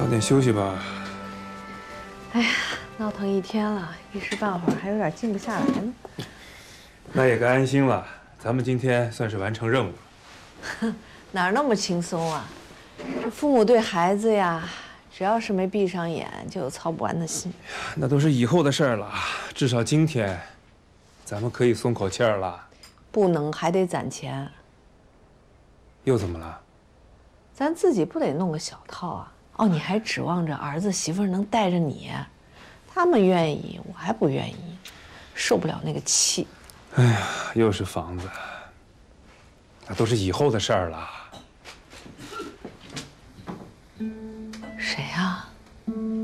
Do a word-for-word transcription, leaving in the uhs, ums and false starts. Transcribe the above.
早点休息吧。 哎呀，闹腾一天了，一时半会儿还有点静不下来呢。 那也该安心了，咱们今天算是完成任务了。 哪儿那么轻松啊？这父母对孩子呀，只要是没闭上眼，就有操不完的心。 那都是以后的事儿了，至少今天，咱们可以松口气儿了。 不能，还得攒钱。 又怎么了？ 咱自己不得弄个小套啊？哦，你还指望着儿子媳妇能带着你？他们愿意，我还不愿意，受不了那个气。 哎呀，又是房子，那都是以后的事儿了。